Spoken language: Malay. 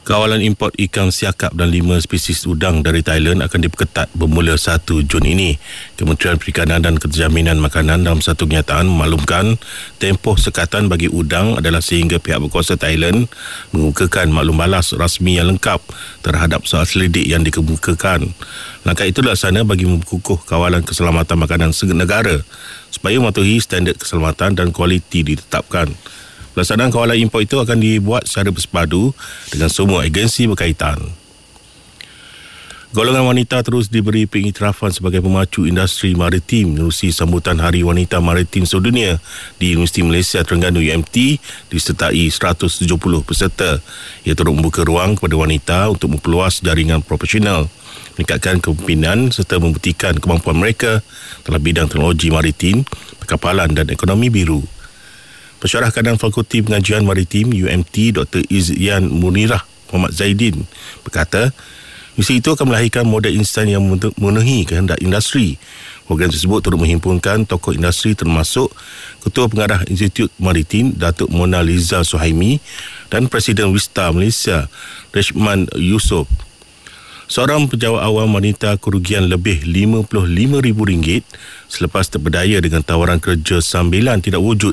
Kawalan import ikan siakap dan 5 spesies udang dari Thailand akan diperketat bermula 1 Jun ini. Kementerian Perikanan dan Kejaminan Makanan dalam satu kenyataan memaklumkan tempoh sekatan bagi udang adalah sehingga pihak berkuasa Thailand mengemukakan maklum balas rasmi yang lengkap terhadap soal selidik yang dikemukakan. Langkah itu dilaksana bagi memperkukuh kawalan keselamatan makanan negara supaya mematuhi standard keselamatan dan kualiti ditetapkan. Pelaksanaan kawalan import itu akan dibuat secara bersepadu dengan semua agensi berkaitan. Golongan wanita terus diberi pengiktirafan sebagai pemacu industri maritim menerusi sambutan Hari Wanita Maritim Sedunia di Universiti Malaysia Terengganu UMT disertai 170 peserta. Ia turut membuka ruang kepada wanita untuk memperluas jaringan profesional, meningkatkan kepimpinan serta membuktikan kemampuan mereka dalam bidang teknologi maritim, perkapalan dan ekonomi biru. Pensyarah Kanan Fakulti Pengajian Maritim UMT Dr. Izyan Munirah Muhammad Zaidin berkata, misi itu akan melahirkan model instan yang memenuhi kehendak industri. Program tersebut turut menghimpunkan tokoh industri termasuk Ketua Pengarah Institut Maritim Datuk Mona Liza Suhaimi dan Presiden Wista Malaysia Reshman Yusof. Seorang pejabat awam wanita kerugian lebih RM55,000 selepas terpedaya dengan tawaran kerja sambilan tidak wujud